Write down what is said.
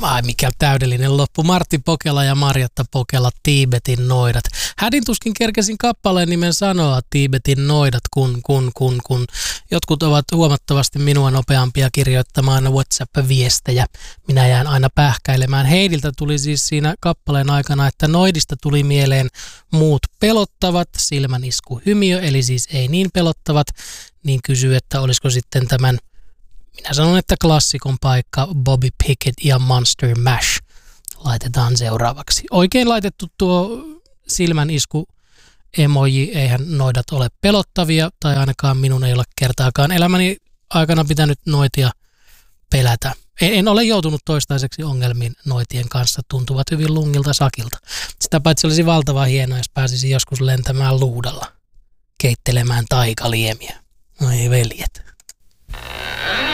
Ai mikä täydellinen loppu. Martti Pokela ja Marjatta Pokela, Tiibetin noidat. Hädin tuskin kerkesin kappaleen nimen sanoa, Tiibetin noidat, kun. Jotkut ovat huomattavasti minua nopeampia kirjoittamaan WhatsApp-viestejä. Minä jään aina pähkäilemään. Heidiltä tuli siis siinä kappaleen aikana, että noidista tuli mieleen muut pelottavat, silmänisku hymiö, eli siis ei niin pelottavat, niin kysyy, että olisiko sitten tämän, minä sanon, että klassikon paikka Bobby Pickett ja Monster Mash laitetaan seuraavaksi. Oikein laitettu tuo silmänisku emoji, eihän noidat ole pelottavia, tai ainakaan minun ei ole kertaakaan elämäni aikana pitänyt noitia pelätä. En ole joutunut toistaiseksi ongelmiin noitien kanssa, tuntuvat hyvin lungilta sakilta. Sitä paitsi olisi valtava hienoa, jos pääsisi joskus lentämään luudalla, keittelemään taikaliemiä. Oi veljet.